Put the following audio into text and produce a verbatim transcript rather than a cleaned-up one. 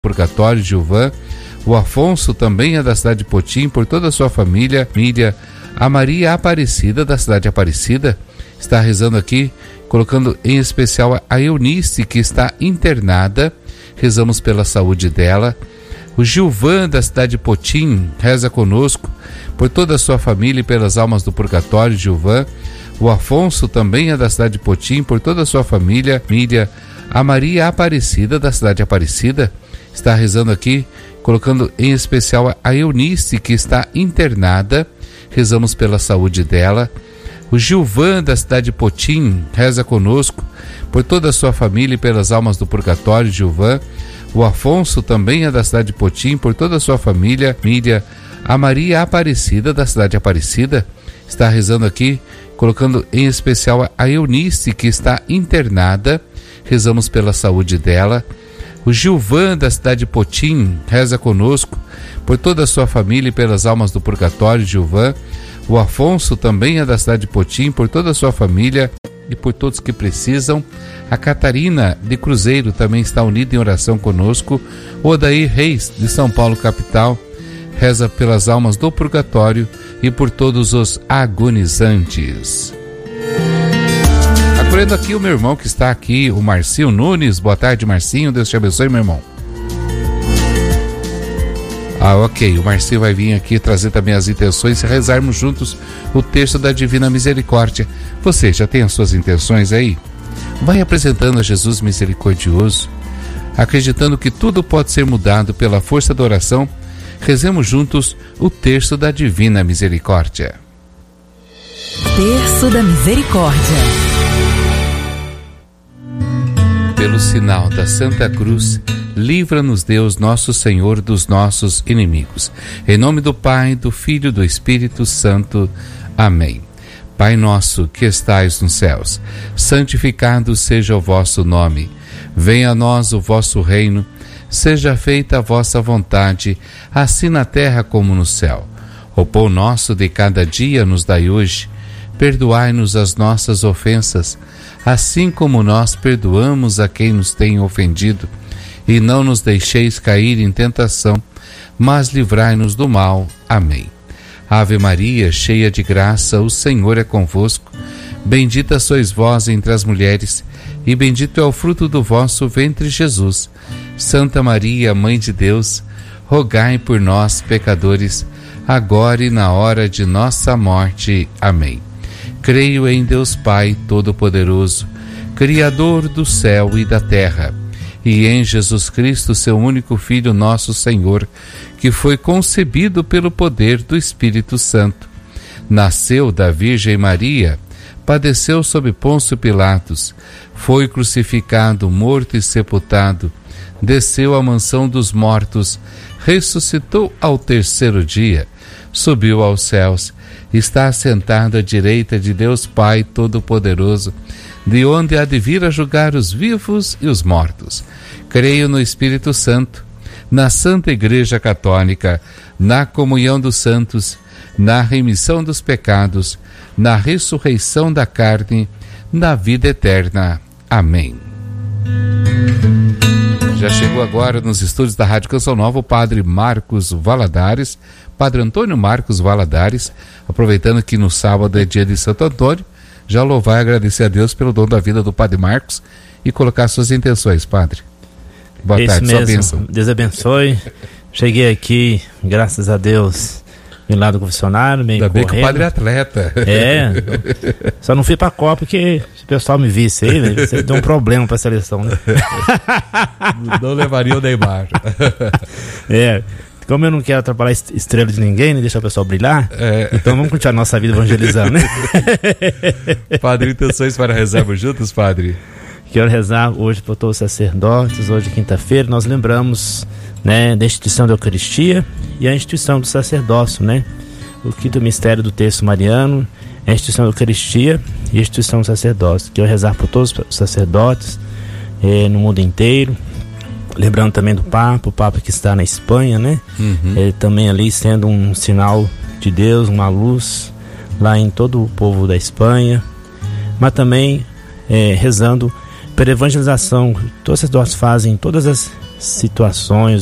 Purgatório, Gilvan. O Afonso também é da cidade de Potim, por toda a sua família. Míria, a Maria Aparecida, da cidade de Aparecida, está rezando aqui, colocando em especial a Eunice, que está internada. Rezamos pela saúde dela. O Gilvan, da cidade de Potim, reza conosco, por toda a sua família e pelas almas do Purgatório, Gilvan. O Afonso também é da cidade de Potim, por toda a sua família. Míria, a Maria Aparecida, da cidade de Aparecida, está rezando aqui, colocando em especial a Eunice, que está internada. Rezamos pela saúde dela. O Gilvan, da cidade de Potim, reza conosco, por toda a sua família e pelas almas do Purgatório, Gilvan. O Afonso também é da cidade de Potim, por toda a sua família. Míria, a Maria Aparecida, da cidade de Aparecida, está rezando aqui, colocando em especial a Eunice, que está internada. Rezamos pela saúde dela. O Gilvan, da cidade de Potim, reza conosco, por toda a sua família e pelas almas do Purgatório, Gilvan. O Afonso também é da cidade de Potim, por toda a sua família e por todos que precisam. A Catarina de Cruzeiro também está unida em oração conosco. O Odair Reis, de São Paulo, capital, reza pelas almas do Purgatório e por todos os agonizantes. Acolhendo aqui o meu irmão que está aqui, o Marcinho Nunes. Boa tarde, Marcinho. Deus te abençoe, meu irmão. Ah, ok. O Marcinho vai vir aqui trazer também as intenções e rezarmos juntos o texto da Divina Misericórdia. Você já tem as suas intenções aí? Vai apresentando a Jesus misericordioso, acreditando que tudo pode ser mudado pela força da oração. Rezemos juntos o terço da Divina Misericórdia. Terço da Misericórdia. Pelo sinal da Santa Cruz, livra-nos Deus nosso Senhor dos nossos inimigos. Em nome do Pai, do Filho e do Espírito Santo. Amém. Pai nosso que estais nos céus, santificado seja o vosso nome. Venha a nós o vosso reino. Seja feita a vossa vontade, assim na terra como no céu. O pão nosso de cada dia nos dai hoje. Perdoai-nos as nossas ofensas, assim como nós perdoamos a quem nos tem ofendido. E não nos deixeis cair em tentação, mas livrai-nos do mal. Amém. Ave Maria, cheia de graça, o Senhor é convosco. Bendita sois vós entre as mulheres, e bendito é o fruto do vosso ventre, Jesus. Santa Maria, Mãe de Deus, rogai por nós, pecadores, agora e na hora de nossa morte. Amém. Creio em Deus Pai Todo-Poderoso, Criador do céu e da terra, e em Jesus Cristo, seu único Filho, nosso Senhor, que foi concebido pelo poder do Espírito Santo. Nasceu da Virgem Maria, padeceu sob Pôncio Pilatos, foi crucificado, morto e sepultado, desceu à mansão dos mortos, ressuscitou ao terceiro dia, subiu aos céus, está assentado à direita de Deus Pai Todo-Poderoso, de onde há de vir a julgar os vivos e os mortos. Creio no Espírito Santo, na Santa Igreja Católica, na comunhão dos santos, na remissão dos pecados, na ressurreição da carne, na vida eterna. Amém. Já chegou agora nos estúdios da Rádio Canção Nova o Padre Marcos Valadares, Padre Antônio Marcos Valadares, aproveitando que no sábado é dia de Santo Antônio, já louvar e agradecer a Deus pelo dom da vida do Padre Marcos e colocar suas intenções, Padre. Boa Isso tarde, mesmo. sua bênção. Deus abençoe. Cheguei aqui, graças a Deus, vim lá do confessionário, meio Ainda bem que o correndo. Padre é atleta. É, só não fui pra Copa porque se o pessoal me visse aí, né, você deu um problema pra seleção, né? Não levaria o Neymar. É, como eu não quero atrapalhar a estrela de ninguém, nem deixar o pessoal brilhar, é. Então vamos continuar nossa vida evangelizando, né? Padre, intenções para rezarmos juntos, Padre? Quero rezar hoje para todos os sacerdotes. Hoje, quinta-feira, nós lembramos, né, da instituição da Eucaristia e a instituição do sacerdócio, né? O quinto mistério do texto mariano é a instituição da Eucaristia e a instituição do sacerdócio. Quero rezar por todos os sacerdotes eh, no mundo inteiro. Lembrando também do Papa, o Papa que está na Espanha, né? Uhum. Ele também ali sendo um sinal de Deus, uma luz lá em todo o povo da Espanha. Mas também eh, rezando pela evangelização que todos os sacerdotes fazem em todas as situações